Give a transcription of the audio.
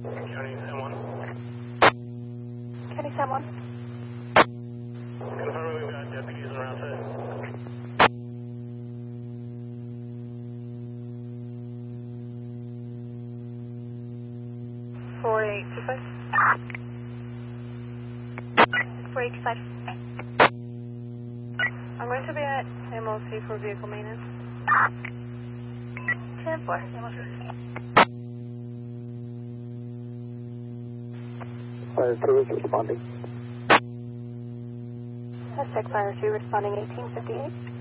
County M1. County San Juan. Confirm we've got deputies around set. 4825. 4825. I'm going to be at MOC for vehicle maintenance. 10-4, MOC. Fire 2 is responding. Suspect Fire 2 responding 1858.